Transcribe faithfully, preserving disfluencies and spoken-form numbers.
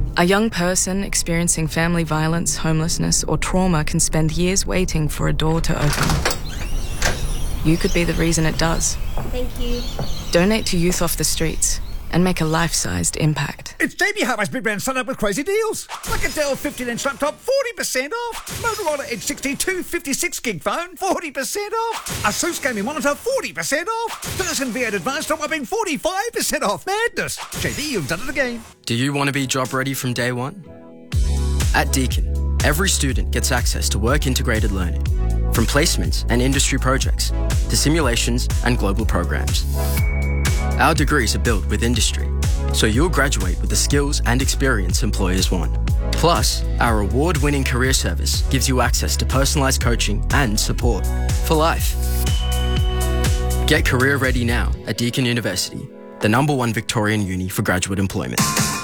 A young person experiencing family violence, homelessness, or trauma can spend years waiting for a door to open. You could be the reason it does. Thank you. Donate to Youth Off the Streets and make a life-sized impact. It's J B Hi-Fi's Big Brand Sun Up with crazy deals. Like a Dell fifteen inch laptop, forty percent off. Motorola Edge sixty-two fifty-six gig phone, forty percent off. Asus gaming monitor, forty percent off. Dyson V eight Advanced top upping, forty-five percent off. Madness. J B, you've done it again. Do you want to be job ready from day one? At Deakin, every student gets access to work-integrated learning, from placements and industry projects to simulations and global programs. Our degrees are built with industry, so you'll graduate with the skills and experience employers want. Plus, our award-winning career service gives you access to personalised coaching and support for life. Get career ready now at Deakin University, the number one Victorian uni for graduate employment.